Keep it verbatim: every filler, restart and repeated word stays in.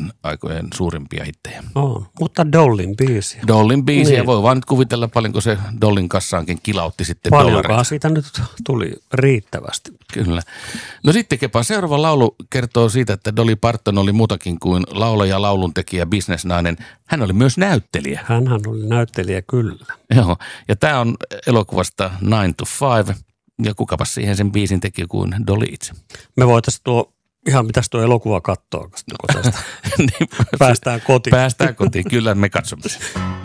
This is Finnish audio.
niiden aikojen suurimpia hittejä. On, mutta Dollin biisi. Dollin biisi, Niin. ja voi vaan nyt kuvitella paljonko se Dollin kassaankin kilautti sitten Paljonkaan dollareita. siitä nyt tuli riittävästi. Kyllä. No sitten Kepa, seuraava laulu kertoo siitä, että Dolly Parton oli muutakin kuin laulaja, lauluntekijä, bisnesnainen. Hän oli myös näyttelijä. Hänhän oli näyttelijä kyllä. Joo, ja tämä on elokuvasta Nine to Five, ja kukapas siihen sen biisin teki kuin Dolly itse. Me voitaisiin tuo, ihan mitäs tuo elokuva katsoa, kun tästä Niin, päästään kotiin. Päästään kotiin, kyllä me katsomme sen.